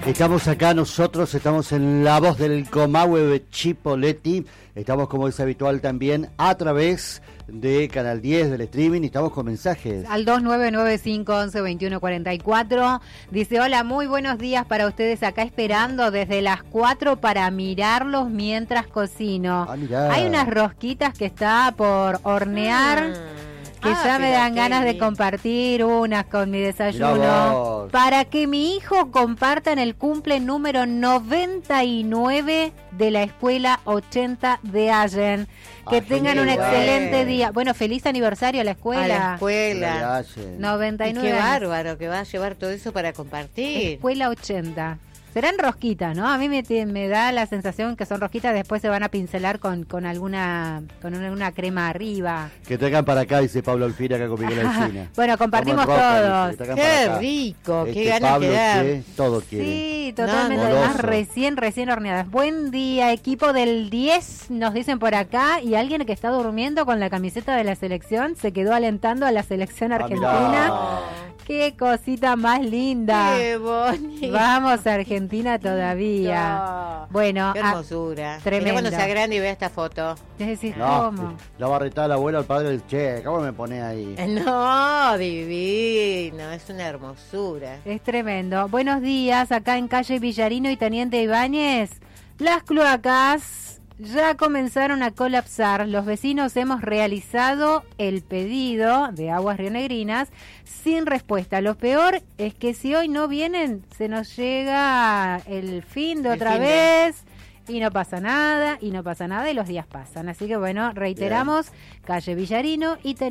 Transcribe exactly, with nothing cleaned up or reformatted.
Estamos acá nosotros, estamos en La Voz del Comahue de Chipoleti, estamos como es habitual también a través de Canal diez del streaming y estamos con mensajes. Al dos nueve nueve cinco once veintiuno cuarenta y cuatro, dice hola, muy buenos días para ustedes acá esperando desde las cuatro para mirarlos mientras cocino. Ah, mirá. Hay unas rosquitas que está por hornear. Mm. Que ah, ya me dan ganas de compartir unas con mi desayuno. Para que mi hijo comparta en el cumple número noventa y nueve de la escuela ochenta de Allen. Que ah, tengan un excelente día. Bueno, feliz aniversario a la escuela. A la escuela. noventa y nueve. Y qué bárbaro que va a llevar todo eso para compartir. Escuela ochenta. Serán rosquitas, ¿no? A mí me, me da la sensación que son rosquitas, después se van a pincelar con, con alguna con una, una crema arriba. Que traigan para acá, dice Pablo Alfira, acá con Miguel Alcina. Bueno, compartimos todos. Dice, qué rico, este, qué ganas Pablo, que dar. Che, todo quiere. Sí, totalmente, no, además recién, recién horneadas. Buen día, equipo del diez, nos dicen por acá, y alguien que está durmiendo con la camiseta de la selección, se quedó alentando a la selección argentina. Ah, qué cosita más linda. Qué bonito. Vamos a Argentina todavía. No. Bueno, qué hermosura. Tremendo. Mira cuando sea grande y vea esta foto. Es decir, no, ¿cómo? La va a retar al abuelo, al padre del che. ¿Cómo me pone ahí? No, divino. Es una hermosura. Es tremendo. Buenos días, acá en calle Villarino y Teniente Ibáñez. Las cloacas ya comenzaron a colapsar. Los vecinos hemos realizado el pedido de aguas rionegrinas sin respuesta. Lo peor es que si hoy no vienen, se nos llega el fin de el otra fin vez de... y no pasa nada, y no pasa nada, y los días pasan. Así que bueno, reiteramos, bien. Calle Villarino y